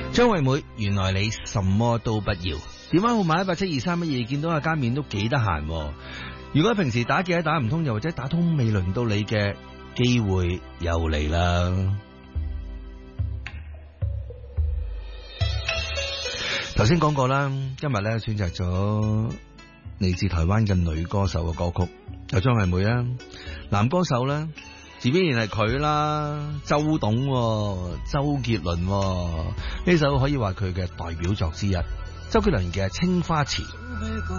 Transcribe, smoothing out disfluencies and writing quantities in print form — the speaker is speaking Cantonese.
張惠妹，原來你什麼都不要。電話號碼17231，見到阿家面都幾得閒。如果平時打幾打唔通，又或者打通未輪到你嘅機會又嚟啦。頭先講過啦，今日咧選擇咗嚟自台灣嘅女歌手嘅歌曲，有張惠妹啦，男歌手咧，自必然係佢啦，周董、周杰倫呢首可以話佢嘅代表作之一，周杰倫嘅《青花瓷》。